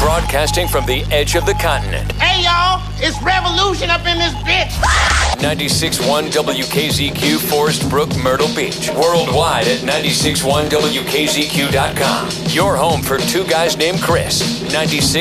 Broadcasting from the edge of the continent. Hey, y'all, it's revolution up in this bitch. 96.1 WKZQ, Forest Brook, Myrtle Beach. Worldwide at 96.1WKZQ.com. Your home for two guys named Chris. 96.